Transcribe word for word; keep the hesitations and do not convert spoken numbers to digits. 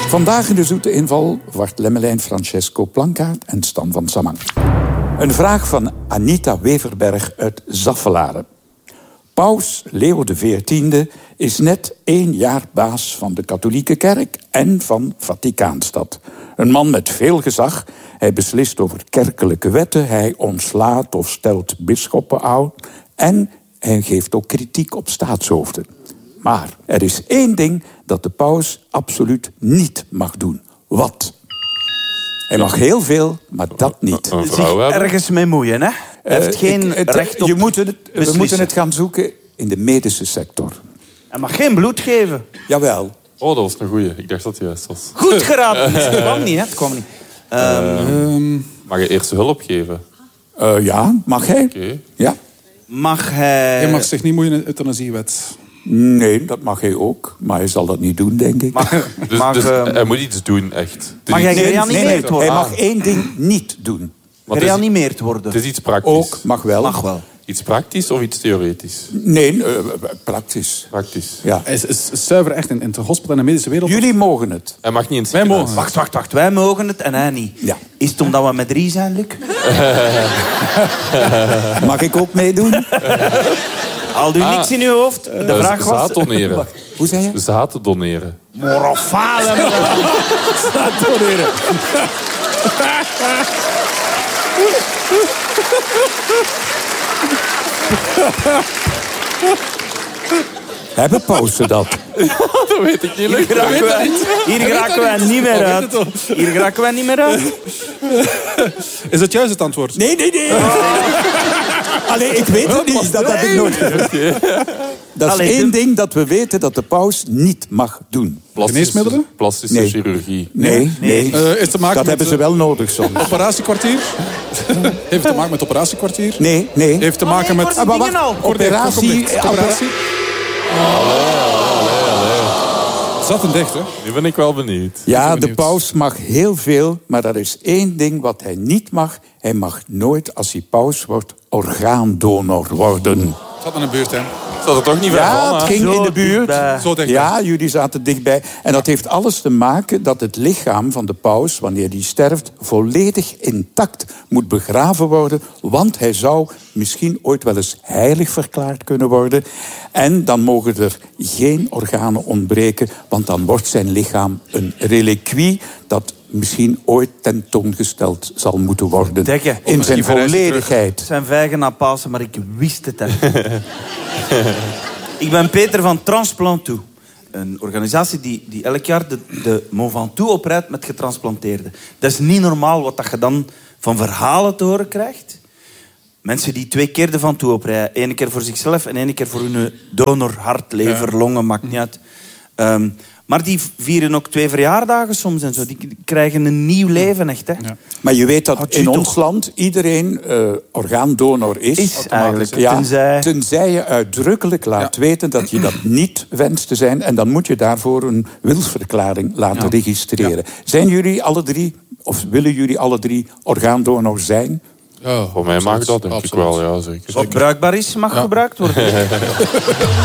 Vandaag in de zoete inval Wart Lemmelijn, Francesco Plankaart en Stan van Samang. Een vraag van Anita Weverberg uit Zaffelaren. Paus Leo de veertiende is net één jaar baas van de katholieke kerk en van Vaticaanstad. Een man met veel gezag. Hij beslist over kerkelijke wetten. Hij ontslaat of stelt bisschoppen aan. En hij geeft ook kritiek op staatshoofden. Maar er is één ding dat de paus absoluut niet mag doen. Wat? Hij mag heel veel, maar dat niet. Zich ergens mee moeien, hè? Hij heeft geen uh, het, recht op je moet het, We beslissen. moeten het gaan zoeken in de medische sector. Hij mag geen bloed geven. Jawel. Oh, dat was een goeie. Ik dacht dat het juist was. Goed geraden. Het kwam niet, hè? Het kwam niet. Um, mag je eerste hulp geven? Uh, ja, mag hij. Okay. Ja. Mag hij... Hij mag zich niet moeien in de euthanasiewet. Nee, dat mag hij ook. Maar hij zal dat niet doen, denk ik. Mag, dus mag, dus uh, hij moet iets doen, echt. Mag hij nee, gereanimeerd nee, nee, worden? Hij mag één ding niet doen. Gereanimeerd worden? Het is iets praktisch. Ook, mag wel. Mag wel. Iets praktisch of iets theoretisch? Nee, uh, praktisch. Praktisch. Ja. Hij is, is zuiver echt in, in het hospital en de medische wereld. Jullie mogen het. Hij mag niet in het Wij ziekenhuis. mogen. Wacht, wacht, wacht. Wij mogen het en hij niet. Ja. Is het omdat we met drie zijn, Luc? Mag ik ook meedoen? Haal u Ah, niks in uw hoofd? De Uh, vraag was... zaad doneren. Hoe zei je? Zaad doneren. Morofale. Zaad doneren. Hebben pauze dat? Dat weet ik niet. Hier geraken wij, hier geraken wij niet meer uit. Hier geraken wij niet meer uit. Is dat juist het antwoord? Nee, nee, nee. Allee, ik weet het niet. Dat heb ik nooit gehoord. Dat is Allee, één de- ding dat we weten dat de paus niet mag doen. Geneesmiddelen? Plastische Nee. chirurgie. Nee, nee. Uh, is te maken Dat met hebben ze uh, wel nodig soms. operatiekwartier? Heeft te maken met operatiekwartier? Nee, nee. Heeft te maken nee, met... ik word- Ah, maar wacht. Operatie. Operatie? Zat en dicht, hè? Nu ben ik wel benieuwd. Ja, ben de benieuwd. paus mag heel veel, maar er is één ding wat hij niet mag. Hij mag nooit, als hij paus wordt, orgaandonor worden. Zat aan een buurt, hè? Zat er toch niet ver Ja, van, het hè? ging Zo in de buurt. dichtbij. Zo dicht. Ja, jullie zaten dichtbij. En dat heeft alles te maken dat het lichaam van de paus, wanneer die sterft, volledig intact moet begraven worden. Want hij zou misschien ooit wel eens heilig verklaard kunnen worden. En dan mogen er geen organen ontbreken, want dan wordt zijn lichaam een reliquie dat misschien ooit tentoongesteld zal moeten worden. Dekken. In zijn Misschien verrijst hij volledigheid. Het zijn vijgen na Pasen, maar ik wist het echt. Ik ben Peter van Transplantou. Een organisatie die, die elk jaar de, de Mont Ventoux oprijdt met getransplanteerden. Dat is niet normaal wat dat je dan van verhalen te horen krijgt. Mensen die twee keer de Ventoux oprijden. Eén keer voor zichzelf en één keer voor hun donor, hart, lever, Ja. longen, maakt niet uit. Um, maar die vieren ook twee verjaardagen soms en zo. Die krijgen een nieuw leven, echt. Hè? Ja. Maar je weet dat Had je in toch- ons land iedereen uh, orgaandonor is. Is eigenlijk. Ja, Tenzij... tenzij je uitdrukkelijk laat Ja. weten dat je dat niet wenst te zijn. En dan moet je daarvoor een wilsverklaring laten Ja. registreren. Zijn jullie alle drie, of willen jullie alle drie orgaandonor zijn? Ja, Voor mij mag dat, denk ik absoluut. wel, ja, zeker. Wat bruikbaar is, mag Ja. gebruikt worden.